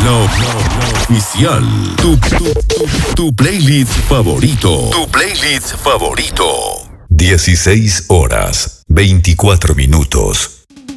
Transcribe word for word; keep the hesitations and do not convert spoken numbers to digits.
la, la oficial. Tu, tu, tu, tu playlist favorito. Tu playlist favorito. dieciséis horas, veinticuatro minutos.